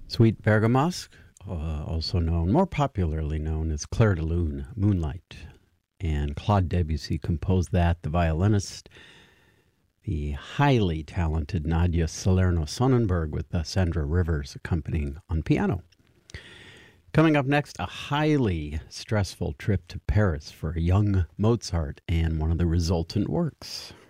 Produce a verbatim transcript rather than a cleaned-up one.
Sweet Bergamosk, uh, also known, more popularly known as Clair de Lune, Moonlight. And Claude Debussy composed that, the violinist, the highly talented Nadia Salerno-Sonnenberg with uh, Sandra Rivers accompanying on piano. Coming up next, a highly stressful trip to Paris for a young Mozart and one of the resultant works.